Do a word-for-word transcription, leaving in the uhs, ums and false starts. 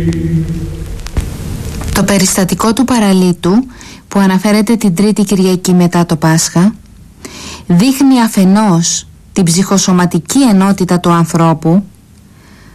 Το περιστατικό του παραλίτου που αναφέρεται την Τρίτη Κυριακή μετά το Πάσχα δείχνει αφενός την ψυχοσωματική ενότητα του ανθρώπου